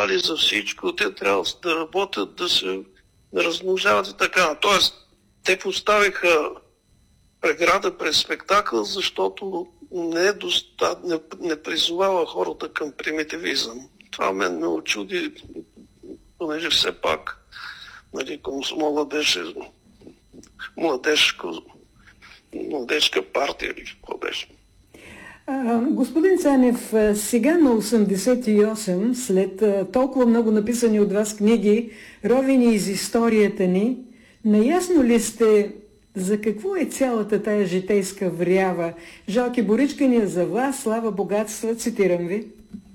създали за всичко, те трябва да работят, да се размножават и така. Тоест, те поставиха преграда през спектакъл, защото не призовава хората към примитивизъм. Това мен ме очуди, понеже все пак Комсомола беше младежка партия или какво беше. Господин Цанев, сега на 88, след толкова много написани от вас книги, ровени из историята ни, наясно ли сте за какво е цялата тая житейска врява? Жалки боричкания за власт, слава, богатства, цитирам ви.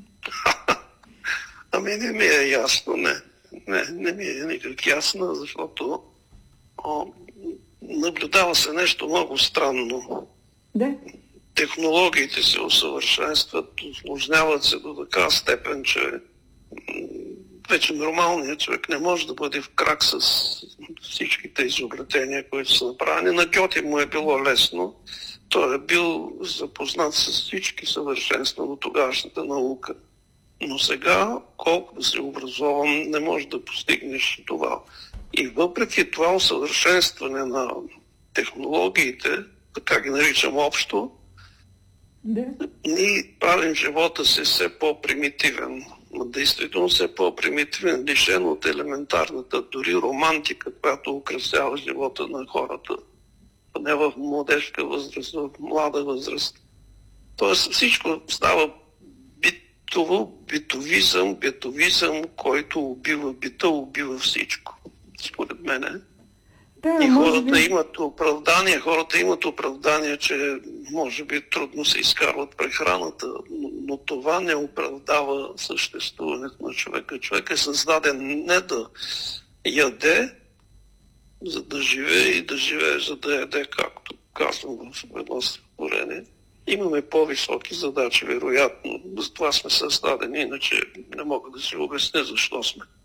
Ами не ми е ясно, не ми е никак ясно, защото наблюдава се нещо много странно. Да. Технологиите се усъвършенстват, усложняват се до такава степен, че вече нормалният човек не може да бъде в крак с всичките изобретения, които са направени. На Гьоте му е било лесно. Той е бил запознат с всички съвършенства на тогавашната наука. Но сега, колко да се образован, не можеш да постигнеш това. И въпреки това усъвършенстване на технологиите, така ги наричам общо, ние правим живота си все по-примитивен. Действително все по-примитивен, лишен от елементарната, дори романтика, която украсява живота на хората. Не в младежка възраст, в млада възраст. Тоест всичко става битовизъм, който убива бита, убива всичко. Според мене. Да, и хората имат оправдание, че може би трудно се изкарват прехраната, но това не оправдава съществуването на човека. Човек е създаден не да яде, за да живее и да живее, за да яде, както казвам в едно стихотворение. Имаме по-високи задачи, вероятно. За това сме създадени, иначе не мога да си обясня защо сме.